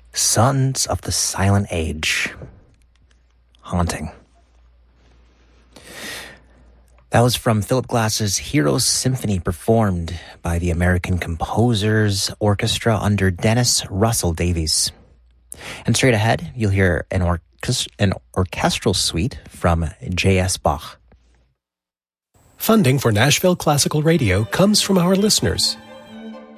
Sons of the Silent Age. Haunting. That was from Philip Glass's Heroes Symphony, performed by the American Composers Orchestra under Dennis Russell Davies. And straight ahead, you'll hear an orchestral suite from J.S. Bach. Funding for Nashville Classical Radio comes from our listeners.